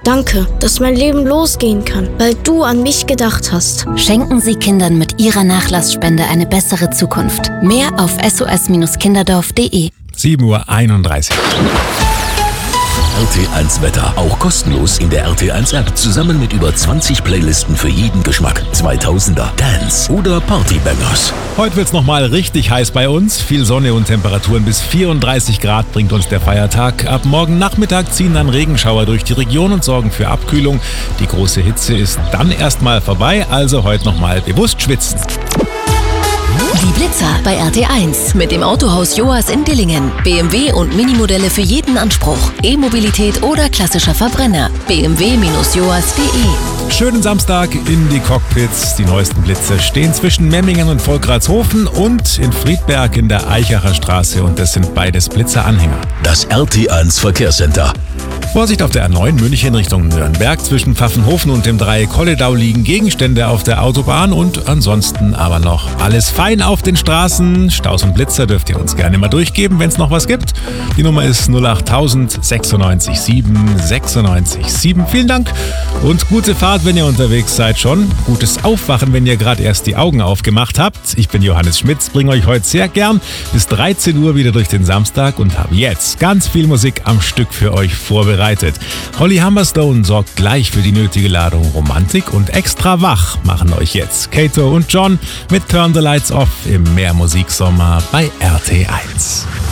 Danke, dass mein Leben losgehen kann, weil du an mich gedacht hast. Schenken Sie Kindern mit Ihrer Nachlassspende eine bessere Zukunft. Mehr auf sos-kinderdorf.de. 7:31 Uhr. RT1 Wetter, auch kostenlos in der RT1 App, zusammen mit über 20 Playlisten für jeden Geschmack. 2000er, Dance oder Partybangers. Heute wird's nochmal richtig heiß bei uns. Viel Sonne und Temperaturen bis 34 Grad bringt uns der Feiertag. Ab morgen Nachmittag ziehen dann Regenschauer durch die Region und sorgen für Abkühlung. Die große Hitze ist dann erstmal vorbei, also heute nochmal bewusst schwitzen. Die Blitzer bei RT1 mit dem Autohaus Joas in Dillingen. BMW und Minimodelle für jeden Anspruch. E-Mobilität oder klassischer Verbrenner. bmw-joas.de. Schönen Samstag in die Cockpits. Die neuesten Blitze stehen zwischen Memmingen und Volkratshofen und in Friedberg in der Eichacher Straße. Und das sind beides Blitzeranhänger. Das RT1 Verkehrscenter. Vorsicht auf der A9 München Richtung Nürnberg. Zwischen Pfaffenhofen und dem Dreieck Kolledau liegen Gegenstände auf der Autobahn und ansonsten aber noch alles fein auf den Straßen. Staus und Blitzer dürft ihr uns gerne mal durchgeben, wenn es noch was gibt. Die Nummer ist 08000 96 7 96 7. Vielen Dank und gute Fahrt, wenn ihr unterwegs seid schon. Gutes Aufwachen, wenn ihr gerade erst die Augen aufgemacht habt. Ich bin Johannes Schmitz, bringe euch heute sehr gern bis 13 Uhr wieder durch den Samstag und habe jetzt ganz viel Musik am Stück für euch vorbereitet. Holly Humberstone sorgt gleich für die nötige Ladung Romantik und extra wach machen euch jetzt Kato und John mit Turn the Lights Off im Mehrmusiksommer bei RT1.